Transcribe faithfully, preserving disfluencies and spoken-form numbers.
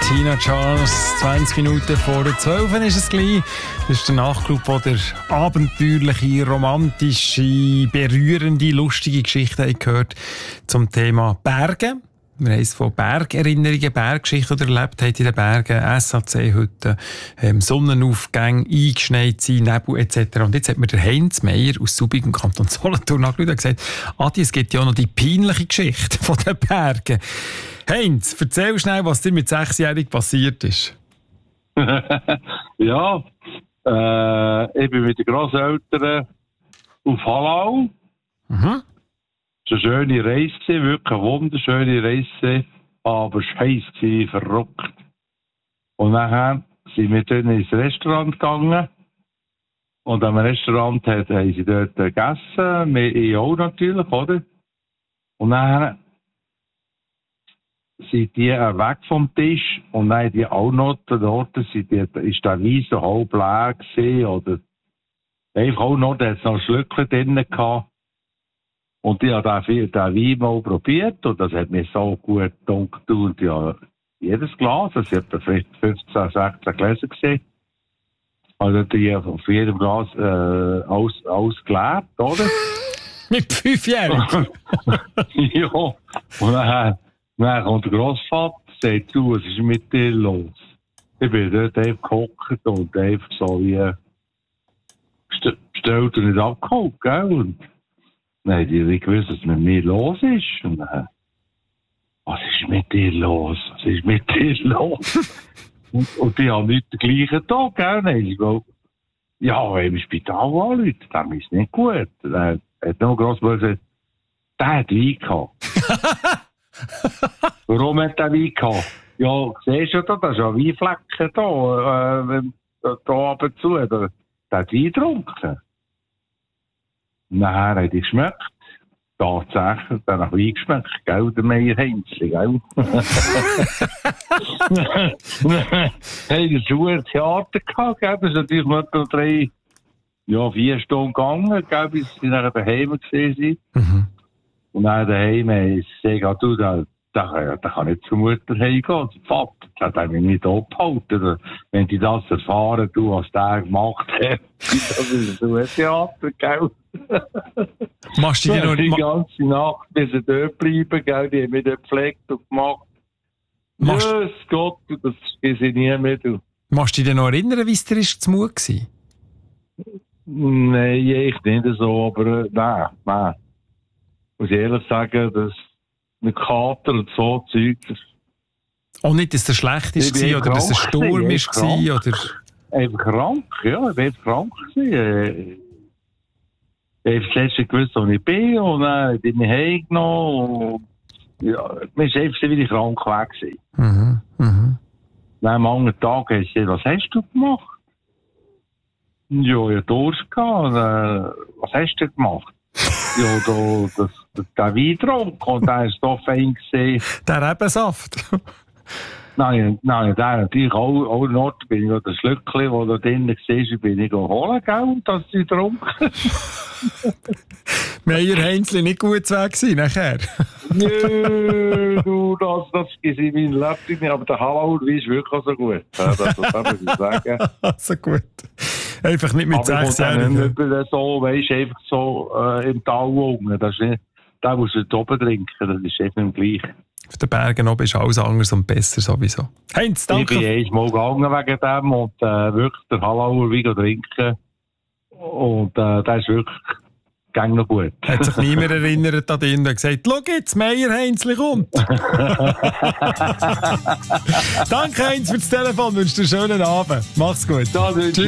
Tina Charles, zwanzig Minuten vor zwölf ist es gleich. Das ist der Nachtclub, wo der abenteuerliche, romantische, berührende, lustige Geschichten gehört zum Thema Berge. Wir haben es von Bergerinnerungen, Berggeschichten erlebt, haben in den Bergen, S A C-Hütten, ähm, Sonnenaufgänge, eingeschneit sein, Nebel et cetera. Und jetzt hat mir der Heinz Meier aus Subig im Kanton Solothurn angeschaut und gesagt, Adi, es gibt ja auch noch die peinliche Geschichte von den Bergen. Heinz, erzähl schnell, was dir mit sechsjährig passiert ist. Ja, äh, ich bin mit den Grosseltern auf Hallau. Mhm. Es war eine schöne Reise, wirklich eine wunderschöne Reise, aber scheiße, verrückt. Und nachher sind wir dann ins Restaurant gegangen. Und am Restaurant haben sie dort gegessen, wir auch natürlich, oder? Und dann sind die weg vom Tisch und dann die auch noch dort, sind die, ist der Wein so halb leer gewesen, oder einfach auch noch, da hat es noch ein Schlückchen drin gehabt. Und ich habe den, den Wein mal probiert und das hat mir so gut gedacht. Und ja, jedes Glas, das hat vielleicht fünfzehn, sechzehn Gläser gesehen. Also die auf jedem Glas äh, alles, alles geleert, oder? Mit fünfjährigen? Ja. Und dann, dann kommt der Grossvater und sagt, du, was ist mit dir los? Ich bin dort einfach gehockt und einfach so wie bestellt und nicht abgeholt, gell? Und nein, die haben gewusst, was mit mir los ist. Und dann, was ist mit dir los? Was ist mit dir los? und, und die haben nicht den gleichen Tag, gell? Nein, ich glaube, ja, im Spital anrufen, dem ist nicht gut. Er hat noch gross gesagt, der hat Wein gehabt. Warum hat der Wein gehabt? Ja, siehst du da, da ist ja Weinflecken da, äh, da, da ab und zu. Der, der hat Wein getrunken. Nachher hat er geschmeckt. Tatsächlich, der nach Wein geschmeckt, gell, der Meier Heinzli, gell? Hey, das war ein Theater gehabt, gell? Das ist natürlich noch drei, ja, vier Stunden gegangen, gell, bis sie nachher daheim gesehen sind. Mhm. Und dann daheim haben sie gesagt, du, da, da, da kann nicht zur Mutter heimgehen. Der Vater, das hat mich nicht abgehalten. Wenn die das erfahren, du, was der gemacht hat, das ist so ein Theater, gell? Machst du dir noch die ganze Nacht müssen dort bleiben, gell? Die haben mich dort gepflegt und gemacht. Machst... Jesus Gott, das ist ich nie mehr. Du. Machst du dich noch erinnern, wie es dir zu Mut war? Nein, ich nicht so, aber äh, nein, nein. Muss ich ehrlich sagen, dass mit Kater und so Zeug. Auch nicht, dass es schlecht war oder dass es ein Sturm war? Oder? Einfach krank, ja, ich war einfach krank. Gewesen. Ich habe das letzte gewusst, wo ich bin, und dann bin ich heimgenommen. Ja, mir war einfach wieder krank weg. Mhm, mhm. Dann am anderen Tag habe ich gesagt, was hast du gemacht? Ja, ich hatte Durst gehabt. Äh, was hast du gemacht? Ja, da, das, das, der Wein getrunken und der war so fein gesehen. Der Rebensaft? Nein, nein, der natürlich auch, auch noch, bin ich noch das Schlückchen, das da drinnen war, bin ich holen, gell, und das sie getrunken. Meier Heinzli nicht gut zu Weg sein, nachher? Nö, du, das, das ist in meinem Leben nicht, aber der Hallauer ist wirklich so gut. Das, das, das muss ich sagen. So gut. Einfach nicht mit sechsjährigen. Aber ich komme so, weisst, einfach so äh, im Tal unten. Das ist nicht, da musst du oben trinken, das ist einfach nicht gleich. Auf den Bergen oben ist alles anders und besser sowieso. Heinz, danke. Ich bin einmal gegangen wegen dem und äh, wirklich der Hallauer Wein trinken. Und äh, das ist wirklich gang noch gut. Hat sich niemand erinnert an ihn und gesagt, schau jetzt, Meier Heinzli kommt. Danke Heinz für das Telefon, wünsche dir einen schönen Abend. Mach's gut. Ja, tschüss.